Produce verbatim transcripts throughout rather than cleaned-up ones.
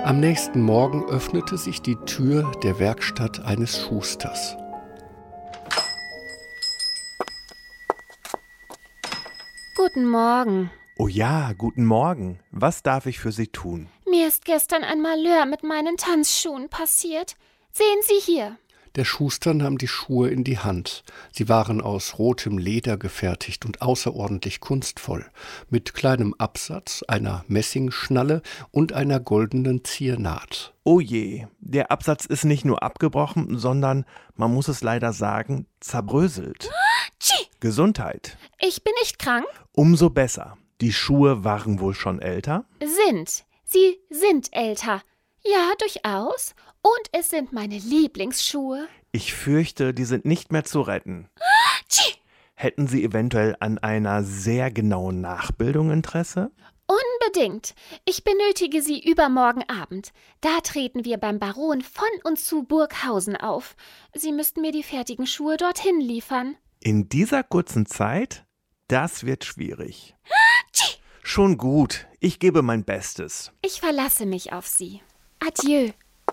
Am nächsten Morgen öffnete sich die Tür der Werkstatt eines Schusters. Guten Morgen. Oh ja, guten Morgen. Was darf ich für Sie tun? Mir ist gestern ein Malheur mit meinen Tanzschuhen passiert. Sehen Sie hier. Der Schuster nahm die Schuhe in die Hand. Sie waren aus rotem Leder gefertigt und außerordentlich kunstvoll, mit kleinem Absatz, einer Messingschnalle und einer goldenen Ziernaht. Oh je, der Absatz ist nicht nur abgebrochen, sondern, man muss es leider sagen, zerbröselt. Tschi! Gesundheit. Ich bin nicht krank? Umso besser. Die Schuhe waren wohl schon älter? Sind. Sie sind älter. Ja, durchaus. Und es sind meine Lieblingsschuhe. Ich fürchte, die sind nicht mehr zu retten. Tschi! Hätten Sie eventuell an einer sehr genauen Nachbildung Interesse? Unbedingt. Ich benötige Sie übermorgen Abend. Da treten wir beim Baron von und zu Burghausen auf. Sie müssten mir die fertigen Schuhe dorthin liefern. In dieser kurzen Zeit? Das wird schwierig. Tschi! Schon gut, ich gebe mein Bestes. Ich verlasse mich auf Sie. Adieu.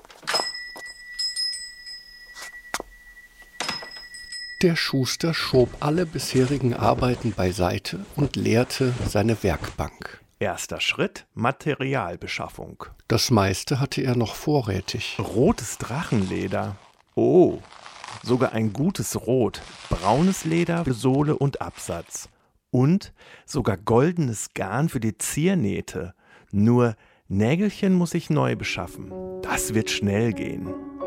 Der Schuster schob alle bisherigen Arbeiten beiseite und leerte seine Werkbank. Erster Schritt: Materialbeschaffung. Das meiste hatte er noch vorrätig. Rotes Drachenleder. Oh, sogar ein gutes Rot. Braunes Leder, Sohle und Absatz. Und sogar goldenes Garn für die Ziernähte. Nur Nägelchen muss ich neu beschaffen. Das wird schnell gehen.